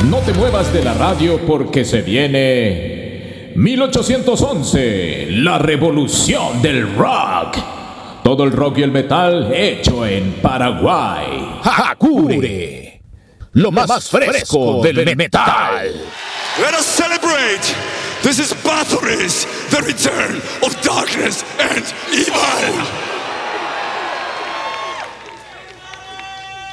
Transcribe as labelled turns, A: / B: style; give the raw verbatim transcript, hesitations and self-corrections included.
A: No te muevas de la radio porque se viene mil ochocientos once, la revolución del rock. Todo el rock y el metal hecho en Paraguay.
B: Hakure, lo más fresco del metal.
C: Let us celebrate. This is Bathory, the return of darkness and evil.